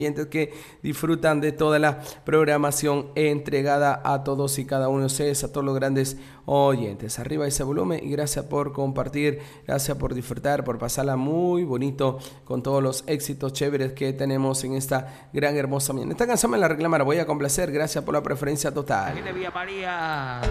oyentes que disfrutan de toda la programación entregada a todos y cada uno de ustedes, a todos los grandes oyentes. Arriba ese volumen y gracias por compartir, gracias por disfrutar, por pasarla muy bonito con todos los éxitos chéveres que tenemos en esta gran hermosa mañana. Esta canción me la reclamaron, voy a complacer, gracias por la preferencia total. Aquí de Villa María.